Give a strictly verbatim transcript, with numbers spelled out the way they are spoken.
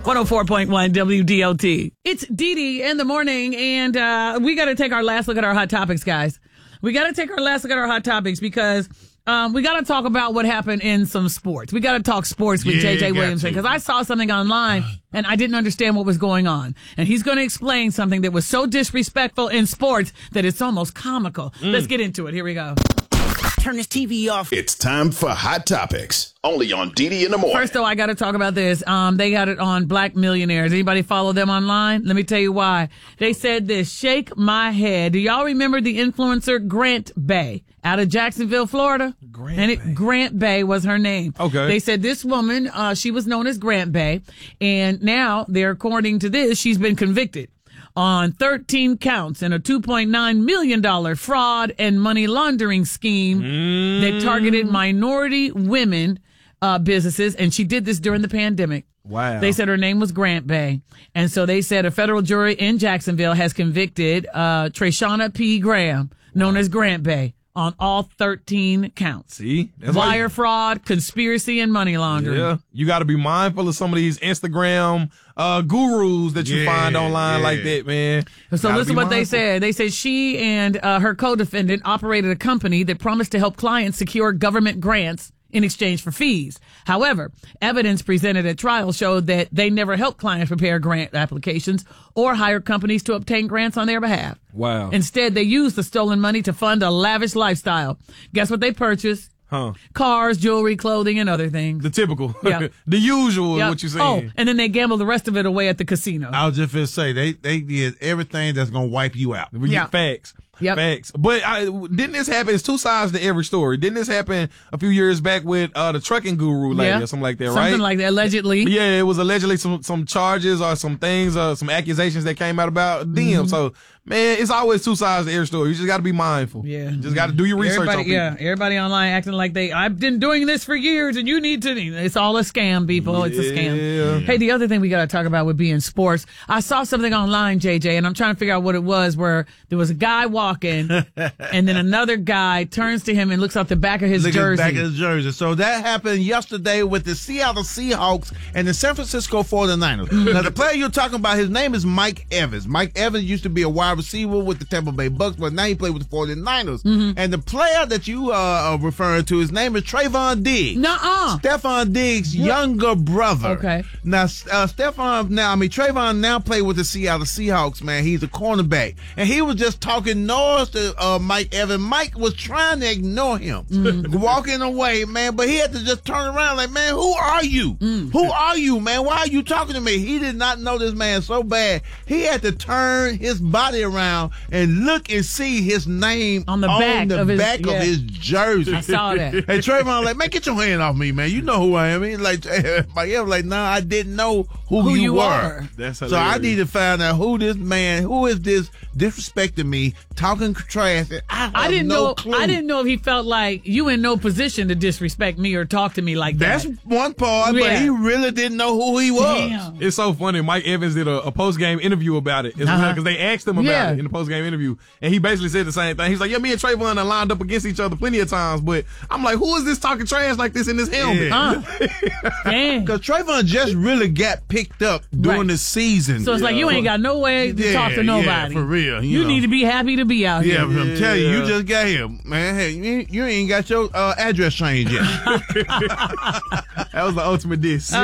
one oh four point one W D O T. It's Dee Dee in the morning, and uh, we got to take our last look at our hot topics, guys. We got to take our last look at our hot topics because um, we got to talk about what happened in some sports. We got to talk sports with Yeah, J J got Williamson because I saw something online and I didn't understand what was going on. And he's going to explain something that was so disrespectful in sports that it's almost comical. Mm. Let's get into it. Here we go. Turn this T V off. It's time for Hot Topics, only on Dee Dee in the morning. First, though, I got to talk about this. Um, they got it on Black Millionaires. Anybody follow them online? Let me tell you why. They said this, shake my head. Do y'all remember the influencer Grant Bay out of Jacksonville, Florida? Grant and it, Bay. Grant Bay was her name. Okay. They said this woman, uh, she was known as Grant Bay, and now, they're according to this, she's been convicted on thirteen counts in a two point nine million dollars fraud and money laundering scheme mm. that targeted minority women uh, businesses, and she did this during the pandemic. Wow. They said her name was Grant Bay, and so they said a federal jury in Jacksonville has convicted uh, Treshana P. Graham, known wow. as Grant Bay, on all thirteen counts. See? That's Wire you, fraud, conspiracy, and money laundering. Yeah. You got to be mindful of some of these Instagram uh, gurus that you yeah, find online yeah. like that, man. So listen what they said. They said she and uh, her co-defendant operated a company that promised to help clients secure government grants in exchange for fees. However, evidence presented at trial showed that they never helped clients prepare grant applications or hire companies to obtain grants on their behalf. Wow. Instead, they used the stolen money to fund a lavish lifestyle. Guess what they purchased? Huh. Cars, jewelry, clothing, and other things. The typical. Yep. The usual Yep. is what you're saying. Oh, and then they gambled the rest of it away at the casino. I was just going to say, they, they did everything that's going to wipe you out. We Yeah. get facts. Yep. Facts. But I, didn't this happen? It's two sides to every story. Didn't this happen a few years back with uh, the trucking guru lady Yeah. or something like that, Something right? like that, allegedly. Yeah, it was allegedly some, some charges or some things, uh, some accusations that came out about them. Mm-hmm. So, man, it's always two sides to every story. You just got to be mindful. Yeah. Just got to do your research everybody, on people. Yeah, everybody online acting like they, I've been doing this for years and you need to, it's all a scam, people. It's a Yeah. scam. Hey, the other thing we got to talk about would be in sports. I saw something online, J J, and I'm trying to figure out what it was, where there was a guy walking and then another guy turns to him and looks out the back of his Look jersey. at the back of his jersey. So that happened yesterday with the Seattle Seahawks and the San Francisco forty-niners. Now, the player you're talking about, his name is Mike Evans. Mike Evans used to be a wide receiver with the Tampa Bay Bucks, but now he played with the forty-niners. Mm-hmm. And the player that you uh, are referring to, his name is Trayvon Diggs. Nuh-uh. Stephon Diggs' younger brother. Okay. Now, uh, Stephon, now, I mean, Trayvon now play with the Seattle Seahawks, man. He's a cornerback. And he was just talking noise to uh, Mike Evans. Mike was trying to ignore him, mm. walking away, man, but he had to just turn around like, man, who are you? Mm. Who are you, man? Why are you talking to me? He did not know this man so bad. He had to turn his body around and look and see his name on the on back, the of, his, back yeah. of his jersey. I saw that. Hey, Trayvon, like, man, get your hand off me, man. You know who I am. He's like, Mike Evans, like, nah, I didn't know who, who you, you were. are. That's So hilarious. I need to find out who this man, who is this disrespecting me, talking trash. And I, have I didn't no know. clue. I didn't know if he felt like you in no position to disrespect me or talk to me like That's that. one part, Yeah. but he really didn't know who he was. Damn. It's so funny. Mike Evans did a, a post game interview about it as well, Uh-huh. because they asked him about Yeah. it in the post game interview, and he basically said the same thing. He's like, "Yeah, me and Trayvon are lined up against each other plenty of times, but I'm like, who is this talking trash like this in this helmet?" Yeah. Huh. Dang. Because Trayvon just really got picked up during Right. the season. So it's like you ain't got no way to Yeah, talk to yeah, nobody. for real, You, you know. need to be happy to be out Yeah, here. but I'm telling you, you Yeah. just got here, man. Hey, you, you ain't got your uh, address changed yet. That was the ultimate diss.